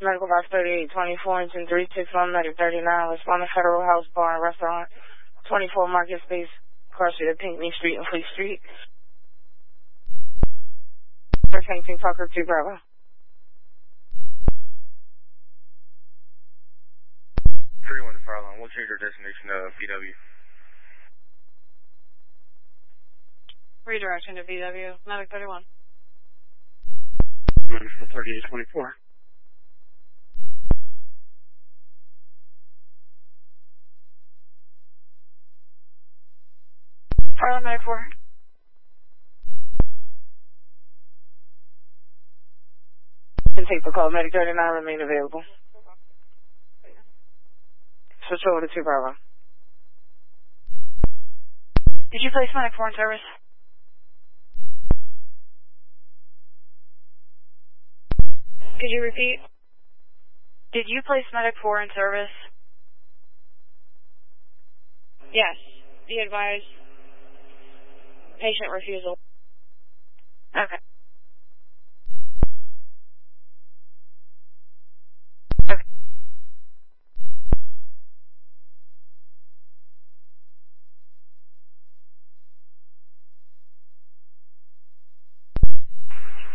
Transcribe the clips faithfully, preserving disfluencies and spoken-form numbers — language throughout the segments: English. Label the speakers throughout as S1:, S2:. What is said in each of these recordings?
S1: Medical Box thirty-eight twenty-four, engine three six one, Medic thirty-nine, respond to Federal House Bar and Restaurant, twenty-four Market Space, cross street of Pinckney Street and Fleet Street. For Saint Tucker two Bravo.
S2: three one to fire line, we'll change our destination to B W.
S3: Redirection to B W, Medic thirty-one.
S4: Medical thirty-eight twenty-four.
S3: Fire line, Medic four.
S1: Can take the call, Medic thirty-nine remain available. Switch over to two Bravo.
S3: Did you place Medic four in service? Could you repeat? Did you place Medic four in service? Yes. Be advised. Patient refusal. Okay. Okay.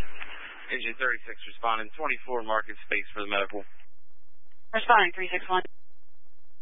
S2: Engine thirty-six responding, twenty-four Market Space for the medical.
S3: Responding three six one.